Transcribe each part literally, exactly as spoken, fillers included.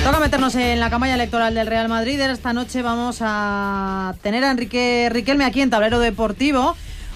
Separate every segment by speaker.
Speaker 1: Toca meternos en la campaña electoral del Real Madrid. Esta noche vamos a tener a Enrique Riquelme aquí en Tablero Deportivo.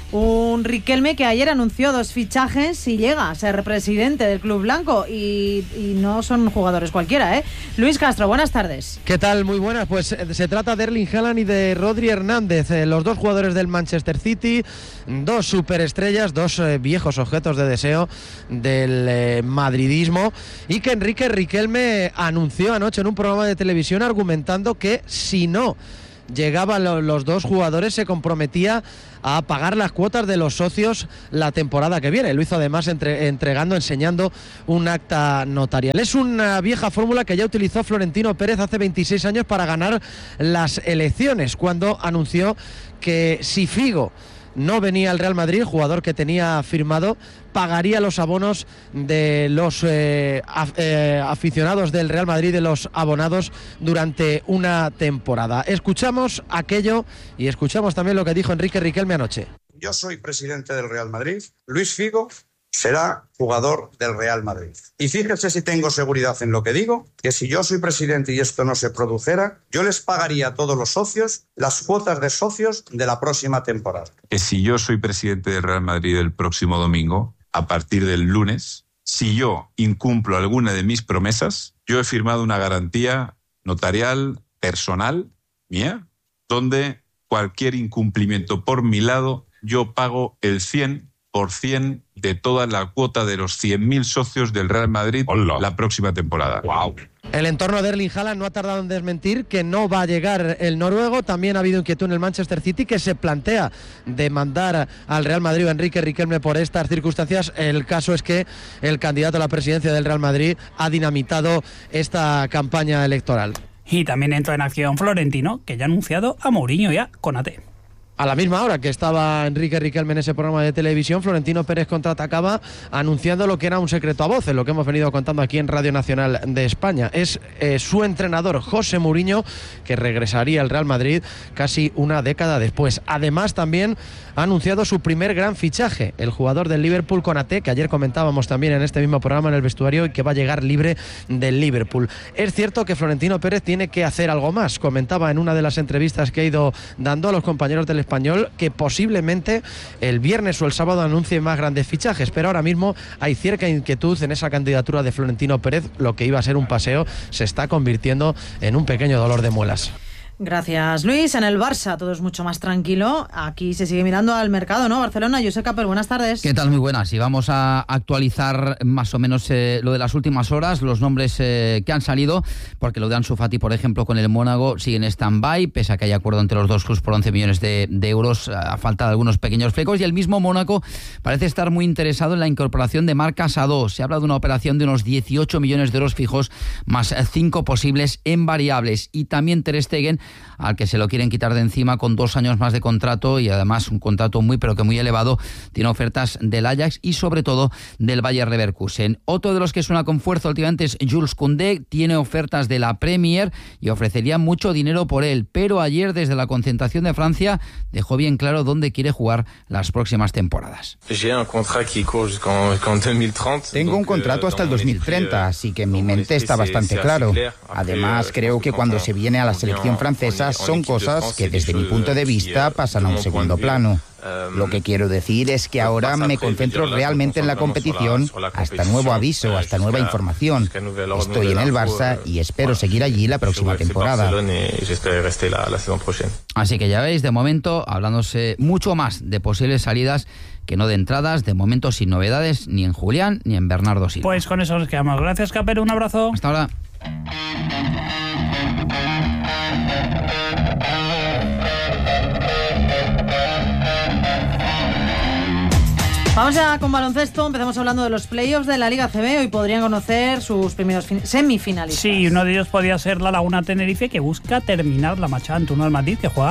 Speaker 1: Un Riquelme que ayer anunció dos fichajes y llega a ser presidente del Club Blanco. Y, y no son jugadores cualquiera, ¿eh? Luis Castro, buenas tardes.
Speaker 2: ¿Qué tal? Muy buenas. Pues eh, se trata de Erling Haaland y de Rodri Hernández, eh, los dos jugadores del Manchester City, dos superestrellas, dos eh, viejos objetos de deseo del eh, madridismo, y que Enrique Riquelme anunció anoche en un programa de televisión argumentando que si no llegaban lo, los dos jugadores se comprometía a pagar las cuotas de los socios la temporada que viene. Lo hizo además entre, entregando, enseñando un acta notarial. Es una vieja fórmula que ya utilizó Florentino Pérez hace veintiséis años para ganar las elecciones, cuando anunció que si Figo no venía al Real Madrid, jugador que tenía firmado, pagaría los abonos de los eh, af, eh, aficionados del Real Madrid, de los abonados, durante una temporada. Escuchamos aquello y escuchamos también lo que dijo Enrique Riquelme anoche.
Speaker 3: Yo soy presidente del Real Madrid, Luis Figo será jugador del Real Madrid. Y fíjese si tengo seguridad en lo que digo, que si yo soy presidente y esto no se produjera, yo les pagaría a todos los socios las cuotas de socios de la próxima temporada.
Speaker 4: Que si yo soy presidente del Real Madrid el próximo domingo, a partir del lunes, si yo incumplo alguna de mis promesas, yo he firmado una garantía notarial personal mía, donde cualquier incumplimiento por mi lado, yo pago el cien por ciento de toda la cuota de los cien mil socios del Real Madrid. Hola. La próxima temporada. Wow.
Speaker 2: El entorno de Erling Haaland no ha tardado en desmentir que no va a llegar el noruego. También ha habido inquietud en el Manchester City, que se plantea demandar al Real Madrid o a Enrique Riquelme por estas circunstancias. El caso es que el candidato a la presidencia del Real Madrid ha dinamitado esta campaña electoral.
Speaker 5: Y también entra en acción Florentino, que ya ha anunciado a Mourinho y a Konaté.
Speaker 2: A la misma hora que estaba Enrique Riquelme en ese programa de televisión, Florentino Pérez contraatacaba anunciando lo que era un secreto a voces, lo que hemos venido contando aquí en Radio Nacional de España. Es eh, su entrenador, José Mourinho, que regresaría al Real Madrid casi una década después. Además, también ha anunciado su primer gran fichaje, el jugador del Liverpool, Konaté, que ayer comentábamos también en este mismo programa en el vestuario, y que va a llegar libre del Liverpool. Es cierto que Florentino Pérez tiene que hacer algo más. Comentaba en una de las entrevistas que ha ido dando a los compañeros del Español que posiblemente el viernes o el sábado anuncie más grandes fichajes, pero ahora mismo hay cierta inquietud en esa candidatura de Florentino Pérez. Lo que iba a ser un paseo se está convirtiendo en un pequeño dolor de muelas.
Speaker 1: Gracias, Luis. En el Barça todo es mucho más tranquilo. Aquí se sigue mirando al mercado, ¿no? Barcelona, Josep Capel, buenas tardes.
Speaker 6: ¿Qué tal? Muy buenas. Y vamos a actualizar más o menos eh, lo de las últimas horas, los nombres eh, que han salido, porque lo de Ansu Fati, por ejemplo, con el Mónaco sigue en stand-by, pese a que hay acuerdo entre los dos clubes por once millones de, de euros, a falta de algunos pequeños flecos. Y el mismo Mónaco parece estar muy interesado en la incorporación de Marc Casado. Se habla de una operación de unos dieciocho millones de euros fijos, más cinco posibles en variables. Y también Ter Stegen, al que se lo quieren quitar de encima con dos años más de contrato, y además un contrato muy pero que muy elevado. Tiene ofertas del Ajax y sobre todo del Bayer Leverkusen. Otro de los que suena con fuerza últimamente es Jules Koundé. Tiene ofertas de la Premier y ofrecería mucho dinero por él, pero ayer desde la concentración de Francia dejó bien claro dónde quiere jugar las próximas temporadas.
Speaker 7: Tengo un contrato hasta el dos mil treinta, así que en mi mente está bastante claro. Además, creo que cuando se viene a la selección francesa son cosas que desde mi punto de vista pasan a un segundo plano. Lo que quiero decir es que ahora me concentro realmente en la competición, hasta nuevo aviso, hasta nueva información. Estoy en el Barça y espero seguir allí la próxima temporada.
Speaker 6: Así que ya veis, de momento hablándose mucho más de posibles salidas que no de entradas, de momento sin novedades ni en Julián ni en Bernardo Silva.
Speaker 5: Pues con eso nos quedamos. Gracias, Capel, un abrazo.
Speaker 6: Hasta ahora.
Speaker 1: Vamos ya con baloncesto. Empezamos hablando de los playoffs de la Liga C B. Hoy podrían conocer sus primeros fin- semifinalistas.
Speaker 5: Sí, uno de ellos podría ser la Laguna Tenerife, que busca terminar la marcha ante uno del Madrid, que juega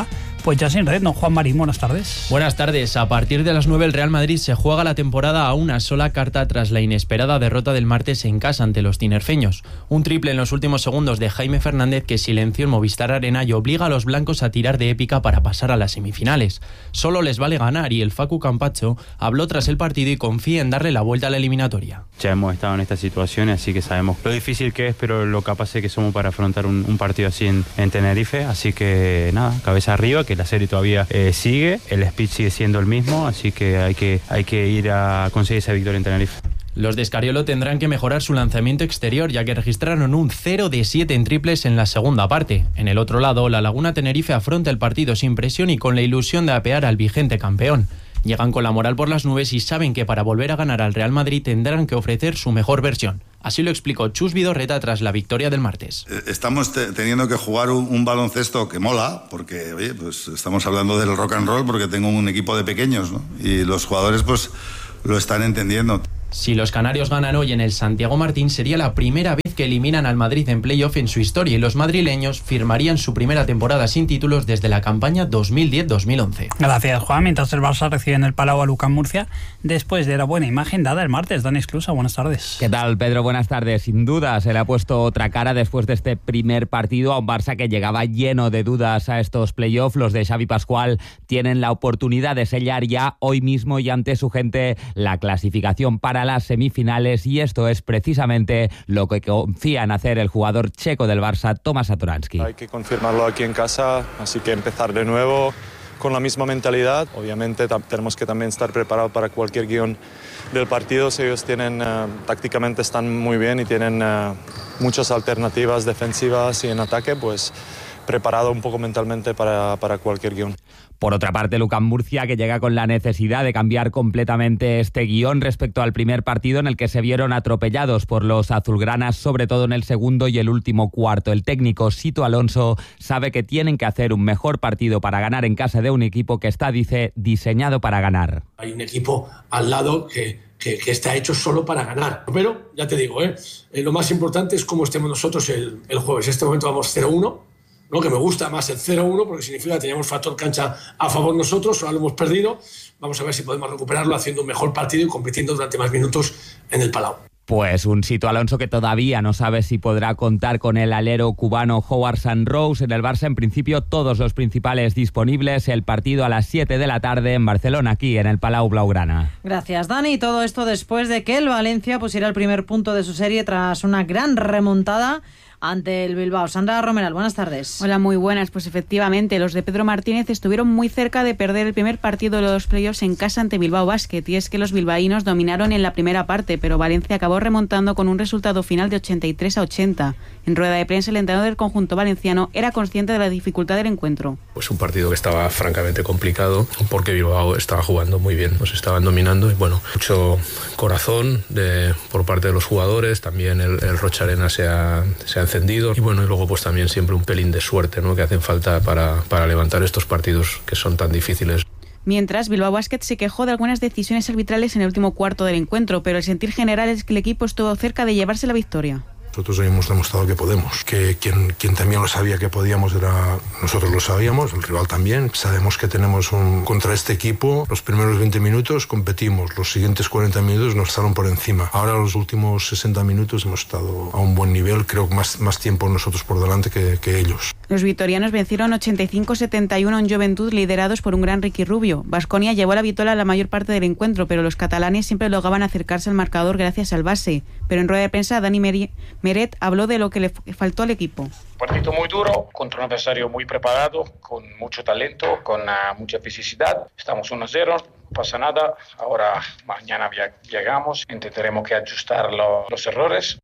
Speaker 5: Pues ya sin red, ¿no? Juan Marín, buenas tardes.
Speaker 8: Buenas tardes. A partir de las nueve el Real Madrid se juega la temporada a una sola carta tras la inesperada derrota del martes en casa ante los tinerfeños. Un triple en los últimos segundos de Jaime Fernández que silenció en Movistar Arena y obliga a los blancos a tirar de épica para pasar a las semifinales. Solo les vale ganar y el Facu Campacho habló tras el partido y confía en darle la vuelta a la eliminatoria.
Speaker 9: Ya hemos estado en estas situaciones, así que sabemos lo difícil que es, pero lo capaces que somos para afrontar un, un partido así en, en Tenerife. Así que nada, cabeza arriba, que la serie todavía eh, sigue, el speech sigue siendo el mismo, así que hay que, hay que ir a conseguir esa victoria en Tenerife.
Speaker 8: Los de Escariolo tendrán que mejorar su lanzamiento exterior, ya que registraron un cero de siete en triples en la segunda parte. En el otro lado, la Laguna Tenerife afronta el partido sin presión y con la ilusión de apear al vigente campeón. Llegan con la moral por las nubes y saben que para volver a ganar al Real Madrid tendrán que ofrecer su mejor versión. Así lo explicó Chus Vidorreta tras la victoria del martes.
Speaker 10: Estamos te- teniendo que jugar un, un baloncesto que mola, porque oye, pues estamos hablando del rock and roll porque tengo un equipo de pequeños, ¿no? Y los jugadores pues lo están entendiendo.
Speaker 8: Si los canarios ganan hoy en el Santiago Martín, sería la primera vez que eliminan al Madrid en playoff en su historia y los madrileños firmarían su primera temporada sin títulos desde la campaña dos mil diez dos mil once.
Speaker 5: Gracias, Juan. Mientras el Barça recibe en el Palau a Lucán Murcia, después de la buena imagen dada el martes. Dani Esclusa, buenas tardes.
Speaker 11: ¿Qué tal, Pedro? Buenas tardes. Sin duda se le ha puesto otra cara después de este primer partido a un Barça que llegaba lleno de dudas a estos playoffs. Los de Xavi Pascual tienen la oportunidad de sellar ya hoy mismo y ante su gente la clasificación para las semifinales, y esto es precisamente lo que confía en hacer el jugador checo del Barça, Tomas Satoransky.
Speaker 12: Hay que confirmarlo aquí en casa, así que empezar de nuevo con la misma mentalidad. Obviamente tam- tenemos que también estar preparados para cualquier guión del partido. Si ellos tienen, uh, tácticamente están muy bien y tienen uh, muchas alternativas defensivas y en ataque, pues preparado un poco mentalmente para, para cualquier guión.
Speaker 11: Por otra parte, Lucán Murcia, que llega con la necesidad de cambiar completamente este guión respecto al primer partido en el que se vieron atropellados por los azulgranas, sobre todo en el segundo y el último cuarto. El técnico Sito Alonso sabe que tienen que hacer un mejor partido para ganar en casa de un equipo que está, dice, diseñado para ganar.
Speaker 13: Hay un equipo al lado que, que, que está hecho solo para ganar. Pero, ya te digo, ¿eh? Eh, lo más importante es cómo estemos nosotros el, el jueves. En este momento vamos cero uno. ¿No? Que me gusta más el cero uno porque significa que teníamos factor cancha a favor nosotros, ahora lo hemos perdido. Vamos a ver si podemos recuperarlo haciendo un mejor partido y compitiendo durante más minutos en el Palau.
Speaker 11: Pues un Sito Alonso que todavía no sabe si podrá contar con el alero cubano Howard Sanrose. En el Barça, en principio, todos los principales disponibles. El partido a las siete de la tarde en Barcelona, aquí en el Palau Blaugrana.
Speaker 1: Gracias, Dani. Todo esto después de que el Valencia pusiera el primer punto de su serie tras una gran remontada ante el Bilbao. Sandra Romeral, buenas tardes.
Speaker 14: Hola, muy buenas. Pues efectivamente, los de Pedro Martínez estuvieron muy cerca de perder el primer partido de los playoffs en casa ante Bilbao Basket, y es que los bilbaínos dominaron en la primera parte, pero Valencia acabó remontando con un resultado final de ochenta y tres a ochenta. En rueda de prensa, el entrenador del conjunto valenciano era consciente de la dificultad del encuentro.
Speaker 15: Pues un partido que estaba francamente complicado porque Bilbao estaba jugando muy bien, nos estaban dominando y bueno, mucho corazón de, por parte de los jugadores, también el, el Rocha Arena se ha, se ha encendido y bueno, y luego pues también siempre un pelín de suerte, ¿no? Que hacen falta para, para levantar estos partidos que son tan difíciles.
Speaker 14: Mientras, Bilbao Basket se quejó de algunas decisiones arbitrales en el último cuarto del encuentro, pero el sentir general es que el equipo estuvo cerca de llevarse la victoria.
Speaker 16: Nosotros hoy hemos demostrado que podemos, que quien, quien también lo sabía que podíamos era nosotros, lo sabíamos, el rival también. Sabemos que tenemos un contra este equipo, los primeros veinte minutos competimos, los siguientes cuarenta minutos nos estaban por encima. Ahora los últimos sesenta minutos hemos estado a un buen nivel, creo que más, más tiempo nosotros por delante que, que ellos.
Speaker 14: Los vitorianos vencieron ochenta y cinco a setenta y uno en Juventud, liderados por un gran Ricky Rubio. Baskonia llevó la vitola la mayor parte del encuentro, pero los catalanes siempre lograban acercarse al marcador gracias al base. Pero en rueda de prensa, Dani Meret habló de lo que le faltó al equipo.
Speaker 17: Partido muy duro, contra un adversario muy preparado, con mucho talento, con uh, mucha fisicidad. Estamos uno cero, no pasa nada. Ahora, mañana llegamos, intentaremos que ajustar lo, los errores.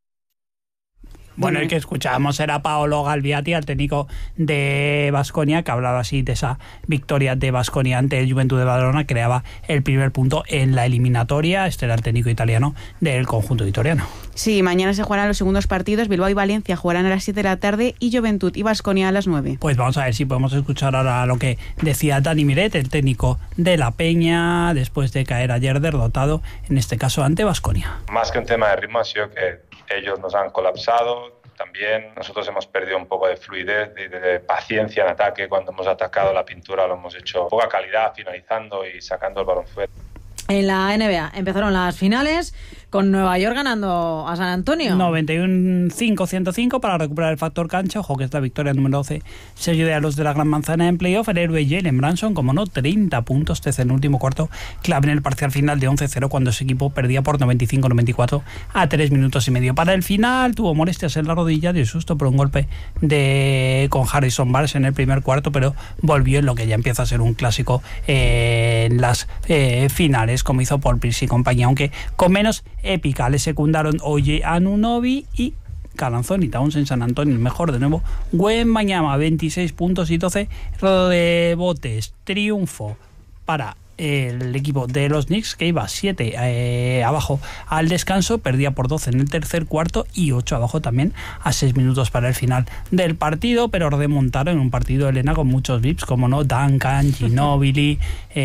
Speaker 5: Bueno, el que escuchábamos era Paolo Galviati, el técnico de Baskonia, que hablaba así de esa victoria de Baskonia ante el Juventud de Badalona, creaba el primer punto en la eliminatoria. Este era el técnico italiano del conjunto vitoriano.
Speaker 14: Sí, mañana se jugarán los segundos partidos. Bilbao y Valencia jugarán a las siete de la tarde y Juventud y Baskonia a las nueve.
Speaker 5: Pues vamos a ver si podemos escuchar ahora lo que decía Dani Miret, el técnico de la Peña, después de caer ayer derrotado, en este caso ante Baskonia.
Speaker 18: Más que un tema de ritmo, ha sido que ellos nos han colapsado, también nosotros hemos perdido un poco de fluidez, de, de, de paciencia en ataque. Cuando hemos atacado la pintura lo hemos hecho poca calidad, finalizando y sacando el balón fuera.
Speaker 1: En la N B A empezaron las finales con Nueva York ganando a San Antonio.
Speaker 5: noventa y uno cinco ciento cinco para recuperar el factor cancha. Ojo que esta victoria número doce se ayuda a los de la Gran Manzana en playoff. El héroe Jalen Brunson, como no, treinta puntos desde el último cuarto, clave en el parcial final de once cero cuando su equipo perdía por noventa y cinco noventa y cuatro a tres minutos y medio. Para el final tuvo molestias en la rodilla, dio susto por un golpe de con Harrison Barnes en el primer cuarto, pero volvió en lo que ya empieza a ser un clásico eh, en las eh, finales, como hizo Paul Pierce y compañía, aunque con menos épica. Le secundaron Oye Anunoby y Karl Anthony Towns en San Antonio, el mejor de nuevo. Wembanyama, veintiséis puntos y doce rebotes. Triunfo para el equipo de los Knicks, que iba siete eh, abajo al descanso, perdía por doce en el tercer cuarto y ocho abajo también a seis minutos para el final del partido, pero remontaron en un partido, Elena, con muchos V I Ps, como no, Duncan, Ginobili,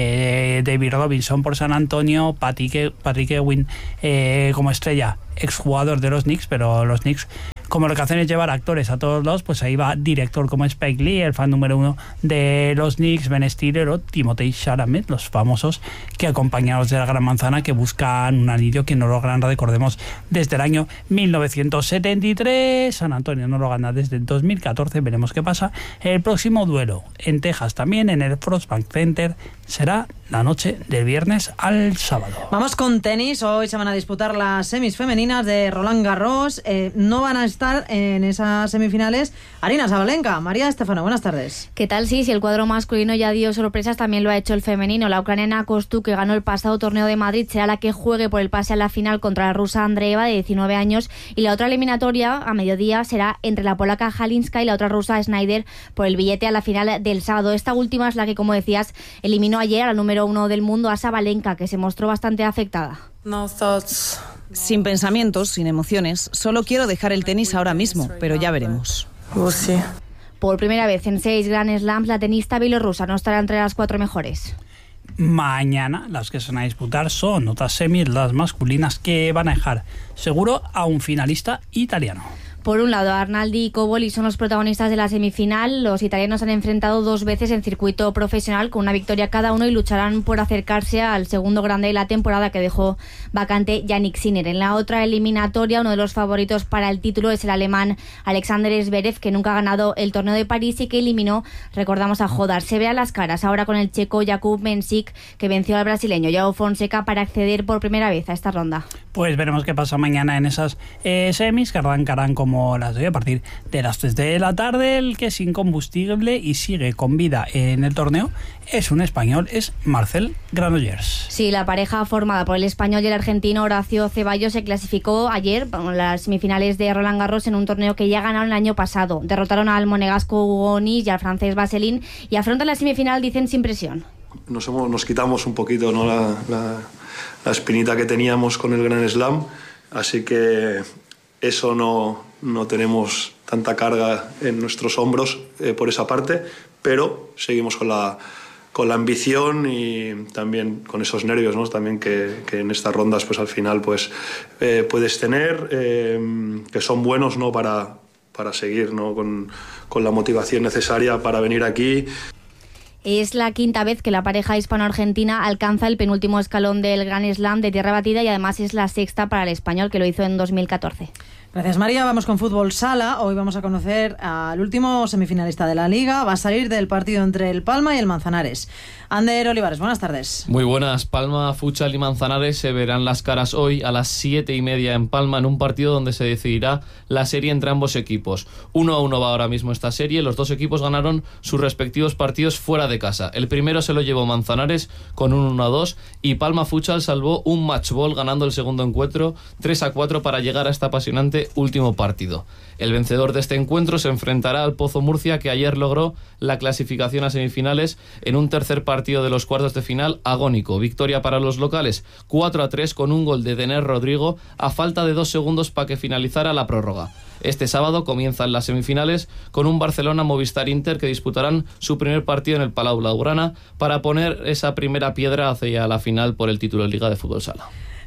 Speaker 5: eh, David Robinson por San Antonio, Patrick, Patrick Ewing eh, como estrella, exjugador de los Knicks, pero los Knicks, como lo que hacen es llevar actores a todos lados, pues ahí va director como Spike Lee, el fan número uno de los Knicks, Ben Stiller o Timothée Chalamet, los famosos que acompañan a los de la Gran Manzana, que buscan un anillo que no logran, recordemos, desde el año mil novecientos setenta y tres. San Antonio no lo gana desde el dos mil catorce, veremos qué pasa. El próximo duelo en Texas, también en el Frostbank Center, será la noche del viernes al sábado.
Speaker 1: Vamos con tenis. Hoy se van a disputar las semis femeninas de Roland Garros. Eh, no van a estar en esas semifinales Aryna Sabalenka. María Estefano, buenas tardes.
Speaker 19: ¿Qué tal? Sí, si el cuadro masculino ya dio sorpresas, también lo ha hecho el femenino. La ucraniana Kostu, que ganó el pasado torneo de Madrid, será la que juegue por el pase a la final contra la rusa Andreeva, de diecinueve años, y la otra eliminatoria a mediodía será entre la polaca Halinska y la otra rusa Schneider por el billete a la final del sábado. Esta última es la que, como decías, eliminó ayer al número uno del mundo, a Sabalenka, que se mostró bastante afectada.
Speaker 20: No thoughts. Sin pensamientos, sin emociones. Solo quiero dejar el tenis ahora mismo, pero ya veremos.
Speaker 19: Por primera vez en seis Grand Slams, la tenista bielorrusa no estará entre las cuatro mejores.
Speaker 5: Mañana las que se van a disputar son otras semis, las masculinas, que van a dejar seguro a un finalista italiano.
Speaker 19: Por un lado, Arnaldi y Cobolli son los protagonistas de la semifinal. Los italianos han enfrentado dos veces en circuito profesional con una victoria cada uno y lucharán por acercarse al segundo grande de la temporada, que dejó vacante Yannick Sinner. En la otra eliminatoria, uno de los favoritos para el título es el alemán Alexander Zverev, que nunca ha ganado el torneo de París y que eliminó, recordamos, a Hodar. Se ve a las caras ahora con el checo Jakub Mensik, que venció al brasileño João Fonseca para acceder por primera vez a esta ronda.
Speaker 5: Pues veremos qué pasa mañana en esas eh, semis, que arrancarán como las de a partir de las tres de la tarde. El que sin combustible y sigue con vida en el torneo es un español, es Marcel Granollers.
Speaker 19: Sí, la pareja formada por el español y el argentino Horacio Ceballos se clasificó ayer en las semifinales de Roland Garros en un torneo que ya ganaron el año pasado. Derrotaron al monegasco Hugo Onis y al francés Vaseline y afrontan la semifinal, dicen, sin presión.
Speaker 21: Nos, hemos, nos quitamos un poquito, ¿no?, la, la, la espinita que teníamos con el Grand Slam, así que eso no, no tenemos tanta carga en nuestros hombros eh, por esa parte, pero seguimos con la, con la ambición y también con esos nervios, ¿no?, también que, que en estas rondas pues al final pues eh, puedes tener, eh, que son buenos, ¿no?, para, para seguir, ¿no?, con, con la motivación necesaria para venir aquí.
Speaker 19: Es la quinta vez que la pareja hispano-argentina alcanza el penúltimo escalón del Grand Slam de tierra batida y además es la sexta para el español, que lo hizo en dos mil catorce.
Speaker 1: Gracias, María. Vamos con fútbol sala. Hoy vamos a conocer al último semifinalista de la Liga. Va a salir del partido entre el Palma y el Manzanares. Ander Olivares, buenas tardes.
Speaker 22: Muy buenas. Palma, Futsal y Manzanares se verán las caras hoy a las siete y media en Palma, en un partido donde se decidirá la serie entre ambos equipos. Uno a uno va ahora mismo esta serie. Los dos equipos ganaron sus respectivos partidos fuera de casa. El primero se lo llevó Manzanares con un uno a dos y Palma Futsal salvó un match ball ganando el segundo encuentro tres a cuatro para llegar a esta apasionante último partido. El vencedor de este encuentro se enfrentará al Pozo Murcia, que ayer logró la clasificación a semifinales en un tercer partido de los cuartos de final agónico. Victoria para los locales cuatro a tres con un gol de Dener Rodrigo a falta de dos segundos para que finalizara la prórroga. Este sábado comienzan las semifinales con un Barcelona Movistar Inter, que disputarán su primer partido en el Palau Blaugrana para poner esa primera piedra hacia la final por el título de Liga de Fútbol Sala.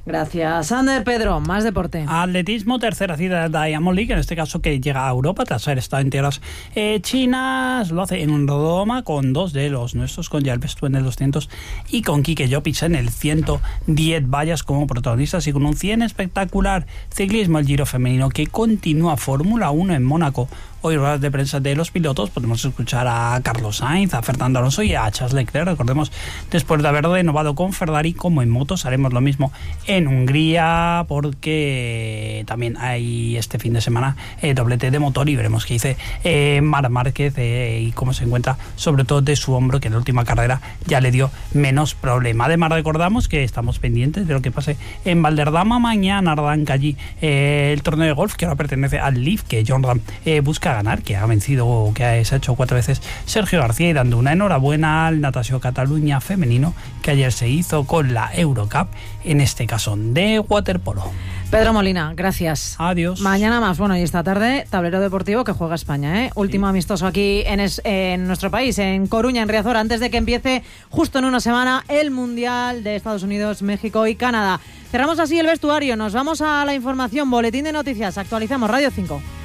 Speaker 1: Gracias, Ander. Pedro, más deporte.
Speaker 5: Atletismo, tercera cita de Diamond League, en este caso que llega a Europa tras haber estado en tierras eh, chinas. Lo hace en Roma con dos de los nuestros, con Jalves Tú en el doscientos y con Quique Llopis en el ciento diez vallas como protagonistas, y con un cien espectacular. Ciclismo, el Giro femenino que continúa. Fórmula uno en Mónaco. Hoy ruedas de prensa de los pilotos, podemos escuchar a Carlos Sainz, a Fernando Alonso y a Charles Leclerc. Recordemos, después de haber renovado con Ferrari, como en motos, haremos lo mismo en Hungría, porque también hay este fin de semana eh, doblete de motor, y veremos qué dice eh, Marc Márquez eh, y cómo se encuentra, sobre todo de su hombro, que en la última carrera ya le dio menos problema. Además, recordamos que estamos pendientes de lo que pase en Valderdama. Mañana arranca allí eh, el torneo de golf, que ahora pertenece al Leaf, que Jon Rahm eh, busca ganar, que ha vencido, que ha, se ha hecho cuatro veces Sergio García, y dando una enhorabuena al Natació Cataluña femenino, que ayer se hizo con la Eurocup, en este caso de waterpolo.
Speaker 1: Pedro Molina, gracias.
Speaker 5: Adiós.
Speaker 1: Mañana más. Bueno, y esta tarde, tablero deportivo que juega España, ¿eh? Último sí. amistoso aquí en, es, en nuestro país, en Coruña, en Riazor, antes de que empiece justo en una semana el Mundial de Estados Unidos, México y Canadá. Cerramos así el vestuario, nos vamos a la información, boletín de noticias, actualizamos Radio cinco.